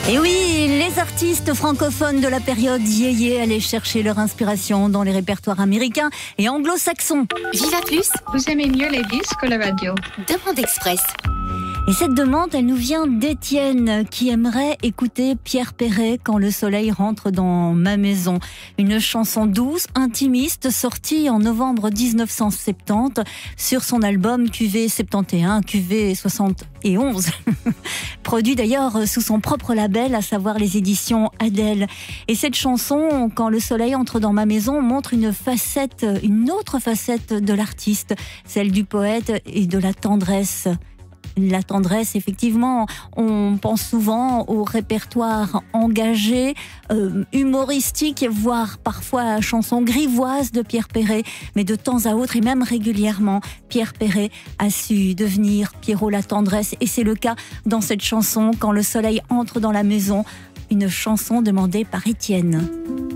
Et oui, les artistes francophones de la période yéyé allaient chercher leur inspiration dans les répertoires américains et anglo-saxons. Viva Plus, vous aimez mieux les disques que la radio? demande express. Et cette demande, elle nous vient d'Étienne, qui aimerait écouter Pierre Perret quand le soleil rentre dans ma maison. Une chanson douce, intimiste, sortie en novembre 1970 sur son album QV 71, QV 71. Produit d'ailleurs sous son propre label, à savoir les éditions Adèle. Et cette chanson, quand le soleil entre dans ma maison, montre une autre facette de l'artiste, celle du poète et de la tendresse. La tendresse, effectivement, on pense souvent au répertoire engagé, humoristique, voire parfois chanson grivoise de Pierre Perret. Mais de temps à autre, et même régulièrement, Pierre Perret a su devenir Pierrot la tendresse. Et c'est le cas dans cette chanson, Quand le soleil entre dans la maison, une chanson demandée par Étienne.